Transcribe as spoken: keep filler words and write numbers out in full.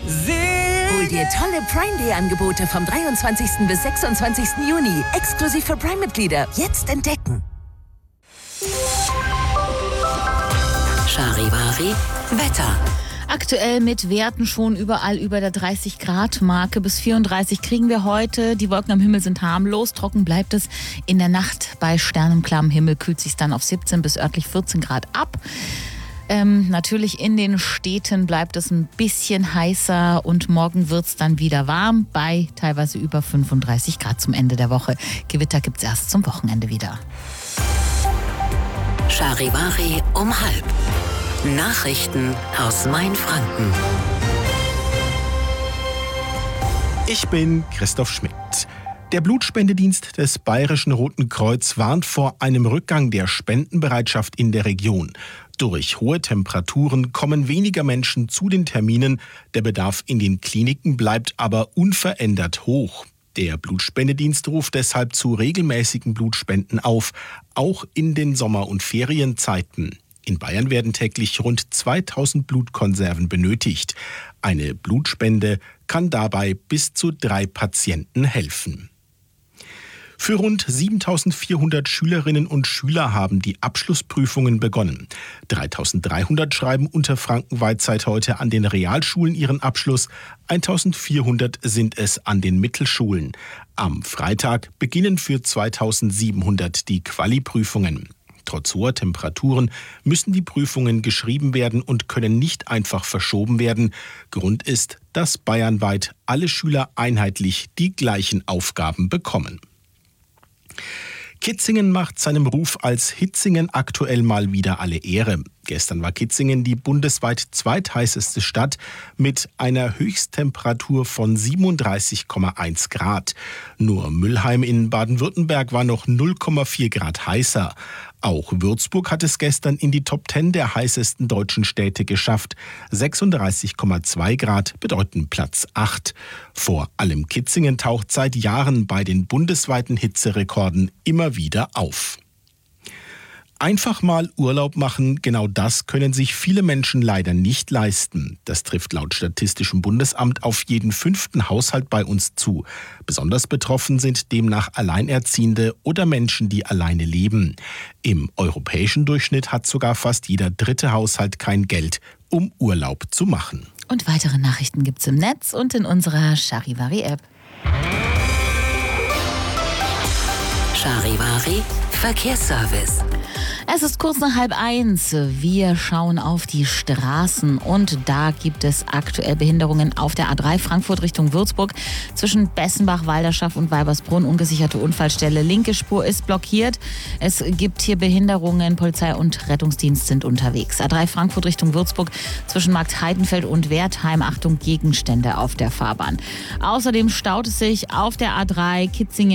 Hol dir tolle Prime Day Angebote vom dreiundzwanzigsten bis sechsundzwanzigsten Juni. Exklusiv für Prime-Mitglieder. Jetzt entdecken. Charivari Wetter. Aktuell mit Werten schon überall über der dreißig Grad Marke. Bis vierunddreißig kriegen wir heute. Die Wolken am Himmel sind harmlos. Trocken bleibt es in der Nacht. Bei sternenklarem Himmel kühlt sich dann auf siebzehn bis örtlich vierzehn Grad ab. Ähm, natürlich in den Städten bleibt es ein bisschen heißer und morgen wird es dann wieder warm bei teilweise über fünfunddreißig Grad zum Ende der Woche. Gewitter gibt es erst zum Wochenende wieder. Charivari um halb. Nachrichten aus Mainfranken. Ich bin Christoph Schmidt. Der Blutspendedienst des Bayerischen Roten Kreuz warnt vor einem Rückgang der Spendenbereitschaft in der Region. Durch hohe Temperaturen kommen weniger Menschen zu den Terminen. Der Bedarf in den Kliniken bleibt aber unverändert hoch. Der Blutspendedienst ruft deshalb zu regelmäßigen Blutspenden auf, auch in den Sommer- und Ferienzeiten. In Bayern werden täglich rund zweitausend Blutkonserven benötigt. Eine Blutspende kann dabei bis zu drei Patienten helfen. Für rund siebentausendvierhundert Schülerinnen und Schüler haben die Abschlussprüfungen begonnen. dreitausenddreihundert schreiben unterfrankenweit seit heute an den Realschulen ihren Abschluss. eintausendvierhundert sind es an den Mittelschulen. Am Freitag beginnen für zweitausendsiebenhundert die Quali-Prüfungen. Trotz hoher Temperaturen müssen die Prüfungen geschrieben werden und können nicht einfach verschoben werden. Grund ist, dass bayernweit alle Schüler einheitlich die gleichen Aufgaben bekommen. Kitzingen macht seinem Ruf als Hitzingen aktuell mal wieder alle Ehre. Gestern war Kitzingen die bundesweit zweitheißeste Stadt mit einer Höchsttemperatur von siebenunddreißig Komma eins Grad. Nur Müllheim in Baden-Württemberg war noch null Komma vier Grad heißer. Auch Würzburg hat es gestern in die Top zehn der heißesten deutschen Städte geschafft. sechsunddreißig Komma zwei Grad bedeuten Platz acht. Vor allem Kitzingen taucht seit Jahren bei den bundesweiten Hitzerekorden immer wieder auf. Einfach mal Urlaub machen, genau das können sich viele Menschen leider nicht leisten. Das trifft laut Statistischem Bundesamt auf jeden fünften Haushalt bei uns zu. Besonders betroffen sind demnach Alleinerziehende oder Menschen, die alleine leben. Im europäischen Durchschnitt hat sogar fast jeder dritte Haushalt kein Geld, um Urlaub zu machen. Und weitere Nachrichten gibt's im Netz und in unserer Charivari-App. Charivari Verkehrsservice. Es ist kurz nach halb eins. Wir schauen auf die Straßen und da gibt es aktuell Behinderungen auf der A drei Frankfurt Richtung Würzburg. Zwischen Bessenbach, Walderschaft und Weibersbrunn ungesicherte Unfallstelle. Linke Spur ist blockiert. Es gibt hier Behinderungen. Polizei und Rettungsdienst sind unterwegs. A drei Frankfurt Richtung Würzburg zwischen Markt Heidenfeld und Wertheim. Achtung, Gegenstände auf der Fahrbahn. Außerdem staut es sich auf der A drei Kitzingen